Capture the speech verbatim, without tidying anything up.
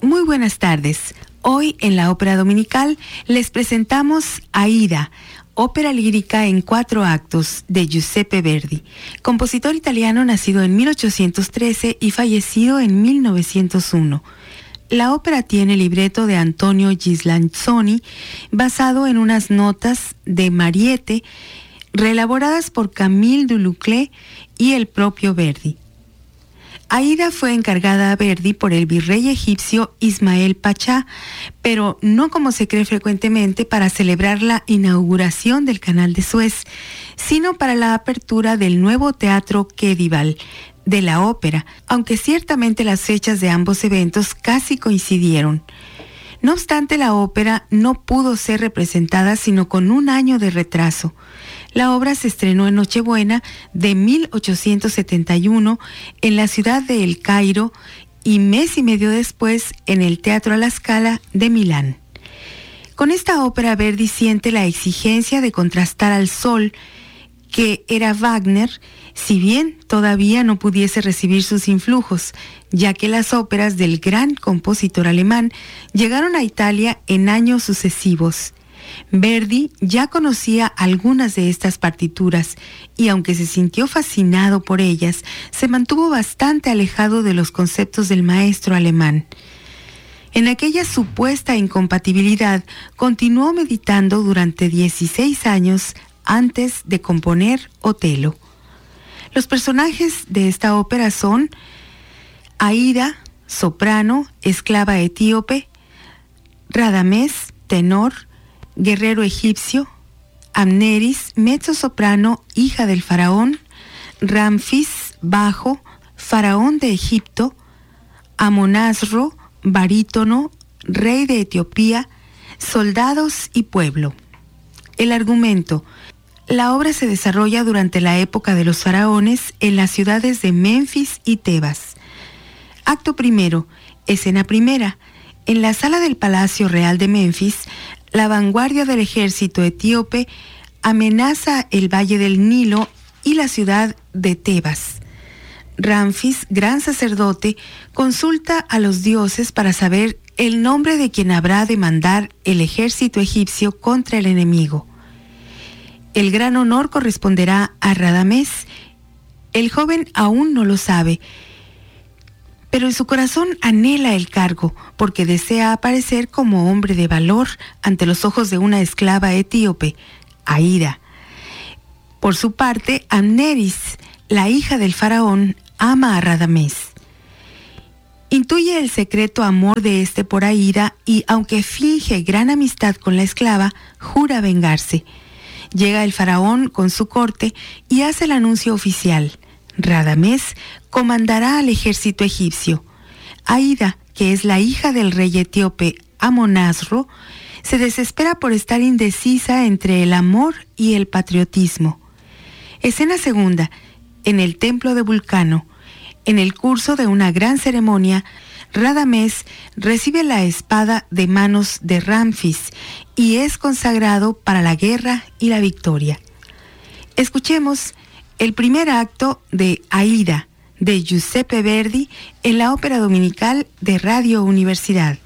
Muy buenas tardes. Hoy en la ópera dominical les presentamos Aida, ópera lírica en cuatro actos de Giuseppe Verdi, compositor italiano nacido en mil ochocientos trece y fallecido en mil novecientos uno. La ópera tiene libreto de Antonio Ghislanzoni, basado en unas notas de Mariette, reelaboradas por Camille Duluclet y el propio Verdi. Aida fue encargada a Verdi por el virrey egipcio Ismael Pachá, pero no como se cree frecuentemente para celebrar la inauguración del Canal de Suez, sino para la apertura del nuevo Teatro Kedival de la ópera, aunque ciertamente las fechas de ambos eventos casi coincidieron. No obstante, la ópera no pudo ser representada sino con un año de retraso. La obra se estrenó en Nochebuena de mil ochocientos setenta y uno en la ciudad de El Cairo y mes y medio después en el Teatro alla Scala de Milán. Con esta ópera Verdi siente la exigencia de contrastar al sol, que era Wagner, si bien todavía no pudiese recibir sus influjos, ya que las óperas del gran compositor alemán llegaron a Italia en años sucesivos. Verdi ya conocía algunas de estas partituras y aunque se sintió fascinado por ellas, se mantuvo bastante alejado de los conceptos del maestro alemán. En aquella supuesta incompatibilidad, continuó meditando durante dieciséis años antes de componer Otelo. Los personajes de esta ópera son Aida, soprano, esclava etíope; Radamés, tenor, guerrero egipcio; Amneris, mezzosoprano, hija del faraón; Ramfis, bajo, faraón de Egipto; Amonasro, barítono, rey de Etiopía; soldados y pueblo. El argumento. La obra se desarrolla durante la época de los faraones en las ciudades de Menfis y Tebas. Acto primero. Escena primera. En la sala del Palacio Real de Menfis, la vanguardia del ejército etíope amenaza el valle del Nilo y la ciudad de Tebas. Ramfis, gran sacerdote, consulta a los dioses para saber el nombre de quien habrá de mandar el ejército egipcio contra el enemigo. El gran honor corresponderá a Radamés. El joven aún no lo sabe, pero en su corazón anhela el cargo porque desea aparecer como hombre de valor ante los ojos de una esclava etíope, Aida. Por su parte, Amneris, la hija del faraón, ama a Radamés. Intuye el secreto amor de este por Aida y, aunque finge gran amistad con la esclava, jura vengarse. Llega el faraón con su corte y hace el anuncio oficial. Radamés comandará al ejército egipcio. Aida, que es la hija del rey etíope Amonasro, se desespera por estar indecisa entre el amor y el patriotismo. Escena segunda. En el templo de Vulcano. En el curso de una gran ceremonia, Radamés recibe la espada de manos de Ramfis y es consagrado para la guerra y la victoria. Escuchemos el primer acto de Aida, de Giuseppe Verdi, en la ópera dominical de Radio Universidad.